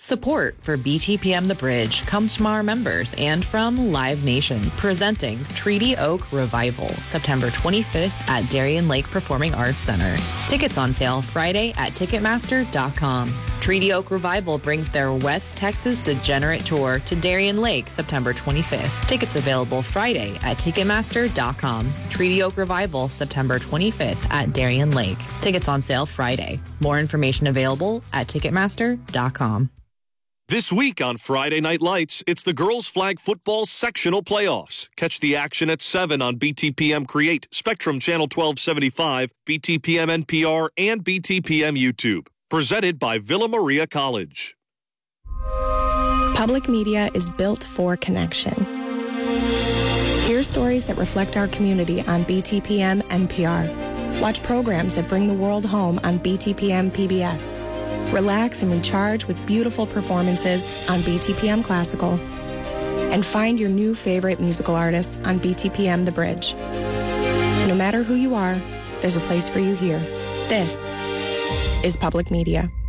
Support for BTPM The Bridge comes from our members and from Live Nation, presenting Treaty Oak Revival, September 25th at Darien Lake Performing Arts Center. Tickets on sale Friday at Ticketmaster.com. Treaty Oak Revival brings their West Texas Degenerate Tour to Darien Lake, September 25th. Tickets available Friday at Ticketmaster.com. Treaty Oak Revival, September 25th at Darien Lake. Tickets on sale Friday. More information available at Ticketmaster.com. This week on Friday Night Lights, it's the girls' flag football sectional playoffs. Catch the action at 7 on BTPM Create, Spectrum Channel 1275, BTPM NPR, and BTPM YouTube. Presented by Villa Maria College. Public media is built for connection. Hear stories that reflect our community on BTPM NPR. Watch programs that bring the world home on BTPM PBS. Relax and recharge with beautiful performances on BTPM Classical. And find your new favorite musical artists on BTPM The Bridge. No matter who you are, there's a place for you here. This is public media.